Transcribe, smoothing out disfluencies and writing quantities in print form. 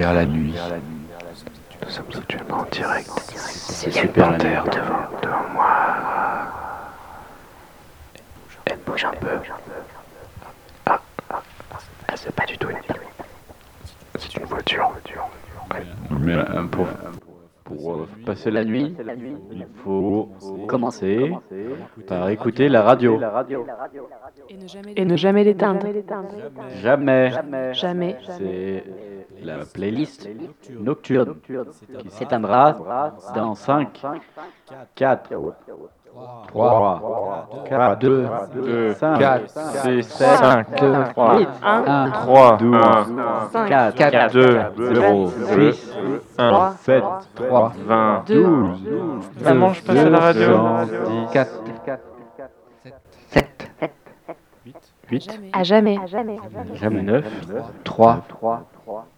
vers la nuit. Nous sommes actuellement en direct. C'est super terre devant moi. Elle bouge un peu. C'est pas du tout une nuit. C'est une voiture. Mais pour passer la nuit, il faut commencer par écouter la radio. Et ne jamais l'éteindre. Jamais. Jamais. C'est la playlist nocturne qui s'éteindra dans 5, 4, 3, 4, 2, 5, 4, 6, 5, 3, 8, 1, 3, 12, 4, 4, 2, 2, 0, 6, 1, 7, 3, 20, 12, Maman, je passe à la radio. 4, 7, 8, à jamais. jamais 9, 3,